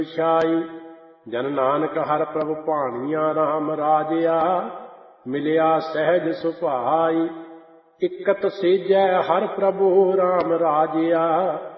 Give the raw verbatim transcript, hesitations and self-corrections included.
ਛਾਈ। ਜਨ ਨਾਨਕ ਹਰਿ ਪ੍ਰਭੁ ਭਾਣੀਆ ਰਾਮ ਰਾਜਿਆ, ਮਿਲਿਆ ਸਹਿਜ ਸੁਭਾਈ। ਇਕਤ ਸੇਜੈ ਹਰਿ ਪ੍ਰਭੁ ਰਾਮ ਰਾਜਿਆ,